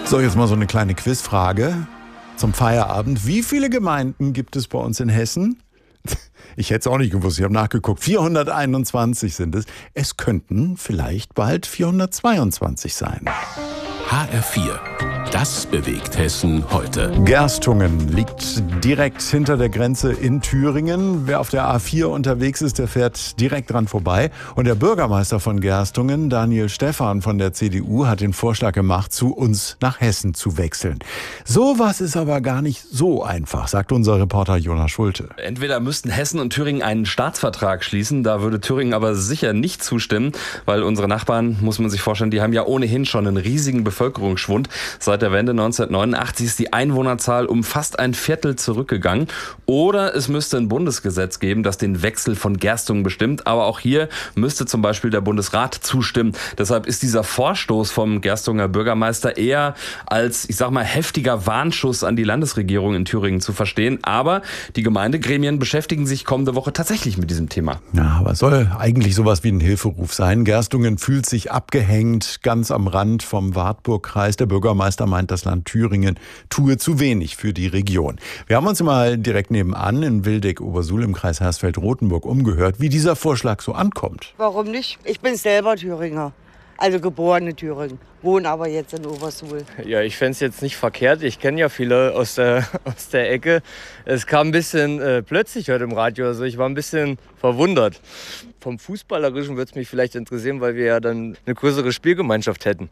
So, jetzt mal so eine kleine Quizfrage zum Feierabend. Wie viele Gemeinden gibt es bei uns in Hessen? Ich hätte es auch nicht gewusst, ich habe nachgeguckt. 421 sind es. Es könnten vielleicht bald 422 sein. HR4, das bewegt Hessen heute. Gerstungen liegt direkt hinter der Grenze in Thüringen. Wer auf der A4 unterwegs ist, der fährt direkt dran vorbei. Und der Bürgermeister von Gerstungen, Daniel Stephan von der CDU, hat den Vorschlag gemacht, zu uns nach Hessen zu wechseln. Sowas ist aber gar nicht so einfach, sagt unser Reporter Jonas Schulte. Entweder müssten Hessen und Thüringen einen Staatsvertrag schließen, da würde Thüringen aber sicher nicht zustimmen, weil unsere Nachbarn, muss man sich vorstellen, die haben ja ohnehin schon einen riesigen Bevölkerungsschwund. Seit der Wende 1989 ist die Einwohnerzahl um fast ein Viertel zurückgegangen. Oder es müsste ein Bundesgesetz geben, das den Wechsel von Gerstungen bestimmt. Aber auch hier müsste zum Beispiel der Bundesrat zustimmen. Deshalb ist dieser Vorstoß vom Gerstunger Bürgermeister eher als, ich sag mal, heftiger Warnschuss an die Landesregierung in Thüringen zu verstehen. Aber die Gemeindegremien beschäftigen sich kommende Woche tatsächlich mit diesem Thema. Ja, aber es soll eigentlich sowas wie ein Hilferuf sein. Gerstungen fühlt sich abgehängt, ganz am Rand vom Wartburgkreis. Der Bürgermeister meint, das Land Thüringen tue zu wenig für die Region. Wir haben uns mal direkt nebenan in Wildeck-Obersuhl im Kreis Hersfeld-Rotenburg umgehört, wie dieser Vorschlag so ankommt. Warum nicht? Ich bin selber Thüringer, also geborene Thüringen, wohne aber jetzt in Obersuhl. Ja, ich fände es jetzt nicht verkehrt. Ich kenne ja viele aus der Ecke. Es kam ein bisschen plötzlich heute im Radio, also ich war ein bisschen verwundert. Vom Fußballerischen würde es mich vielleicht interessieren, weil wir ja dann eine größere Spielgemeinschaft hätten.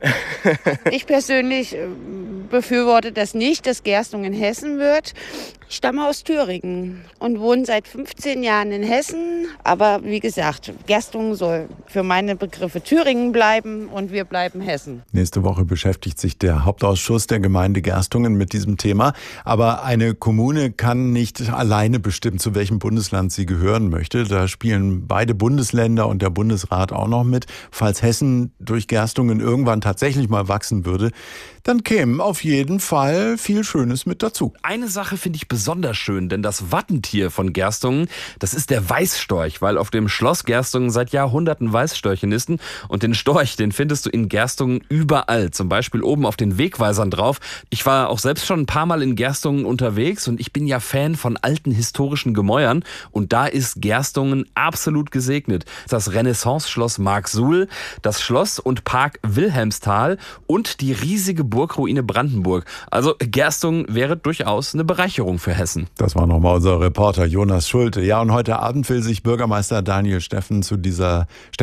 Ich persönlich befürworte das nicht, dass Gerstungen in Hessen wird. Ich stamme aus Thüringen und wohne seit 15 Jahren in Hessen. Aber wie gesagt, Gerstungen soll für meine Begriffe Thüringen bleiben und wir bleiben Hessen. Nächste Woche beschäftigt sich der Hauptausschuss der Gemeinde Gerstungen mit diesem Thema. Aber eine Kommune kann nicht alleine bestimmen, zu welchem Bundesland sie gehören möchte. Da spielen beide Bundesländer und der Bundesrat auch noch mit. Falls Hessen durch Gerstungen irgendwann tatsächlich mal wachsen würde, dann käme auf jeden Fall viel Schönes mit dazu. Eine Sache finde ich besonders schön, denn das Wappentier von Gerstungen, das ist der Weißstorch, weil auf dem Schloss Gerstungen seit Jahrhunderten Weißstörche nisten. Und den Storch, den findest du in Gerstungen überall, zum Beispiel oben auf den Wegweisern drauf. Ich war auch selbst schon ein paar Mal in Gerstungen unterwegs und ich bin ja Fan von alten historischen Gemäuern und da ist Gerstungen absolut gesegnet. Das Renaissance-Schloss Marksuhl, das Schloss und Park Wilhelmsthal und die riesige Burgruine Brandenburg. Also Gerstungen wäre durchaus eine Bereicherung für Hessen. Das war nochmal unser Reporter Jonas Schulte. Ja, und heute Abend will sich Bürgermeister Daniel Stephan zu dieser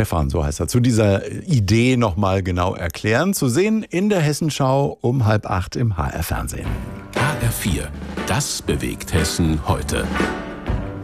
Idee nochmal genau erklären. Zu sehen in der Hessenschau um 7:30 im HR-Fernsehen. HR4, das bewegt Hessen heute.